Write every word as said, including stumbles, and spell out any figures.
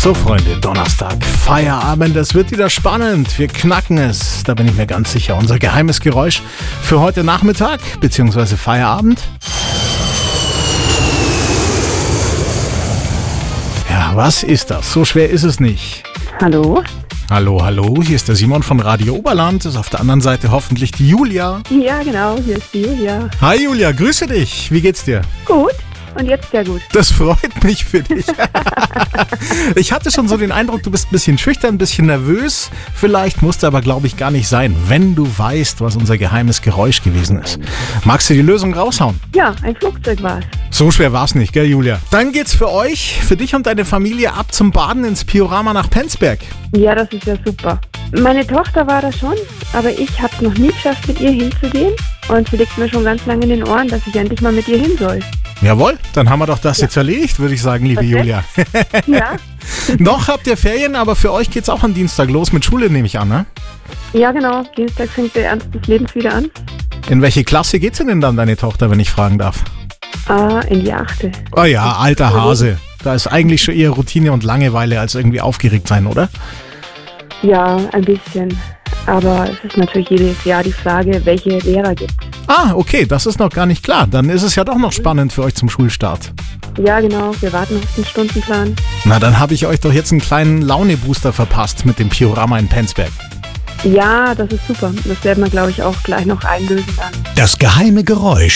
So Freunde, Donnerstag, Feierabend, es wird wieder spannend, wir knacken es, da bin ich mir ganz sicher. Unser geheimes Geräusch für heute Nachmittag, beziehungsweise Feierabend. Ja, was ist das? So schwer ist es nicht. Hallo? Hallo, hallo, hier ist der Simon von Radio Oberland, ist auf der anderen Seite hoffentlich die Julia. Ja, genau, hier ist die Julia. Hi Julia, grüße dich, wie geht's dir? Gut. Und jetzt sehr gut. Das freut mich für dich. Ich hatte schon so den Eindruck, du bist ein bisschen schüchtern, ein bisschen nervös. Vielleicht musst du aber, glaube ich, gar nicht sein, wenn du weißt, was unser geheimes Geräusch gewesen ist. Magst du die Lösung raushauen? Ja, ein Flugzeug war's. So schwer war's nicht, gell, Julia? Dann geht's für euch, für dich und deine Familie ab zum Baden ins Piorama nach Penzberg. Ja, das ist ja super. Meine Tochter war da schon, aber ich habe es noch nie geschafft, mit ihr hinzugehen. Und sie liegt mir schon ganz lange in den Ohren, dass ich endlich mal mit ihr hin soll. Jawohl, dann haben wir doch das ja. jetzt erledigt, würde ich sagen, liebe okay. Julia. Ja. Noch habt ihr Ferien, aber für euch geht's auch am Dienstag los mit Schule, nehme ich an, ne? Ja, genau. Dienstag fängt der Ernst des Lebens wieder an. In welche Klasse geht sie denn dann, deine Tochter, wenn ich fragen darf? Ah, in die achte. Oh ja, alter Hase. Da ist eigentlich schon eher Routine und Langeweile als irgendwie aufgeregt sein, oder? Ja, ein bisschen. Aber es ist natürlich jedes Jahr die Frage, welche Lehrer gibt. Ah, okay, das ist noch gar nicht klar. Dann ist es ja doch noch spannend für euch zum Schulstart. Ja, genau. Wir warten auf den Stundenplan. Na, dann habe ich euch doch jetzt einen kleinen Laune-Booster verpasst mit dem Piorama in Penzberg. Ja, das ist super. Das werden wir, glaube ich, auch gleich noch einlösen dann. Das geheime Geräusch.